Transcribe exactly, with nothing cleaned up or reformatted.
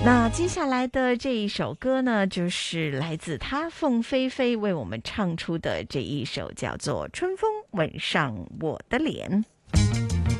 那接下来的这一首歌呢，就是来自他凤飞飞为我们唱出的这一首，叫做《春风吻上我的脸》。